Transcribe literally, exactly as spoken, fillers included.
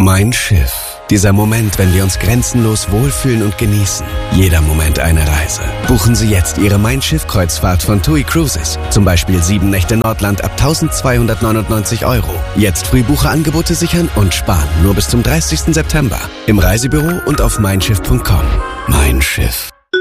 Mein Schiff. Dieser Moment, wenn wir uns grenzenlos wohlfühlen und genießen. Jeder Moment eine Reise. Buchen Sie jetzt Ihre Mein Schiff-Kreuzfahrt von T U I Cruises. Zum Beispiel sieben Nächte Nordland ab eintausendzweihundertneunundneunzig Euro. Jetzt Frühbucherangebote sichern und sparen. Nur bis zum dreißigsten September. Im Reisebüro und auf mein schiff punkt com. Mein Schiff.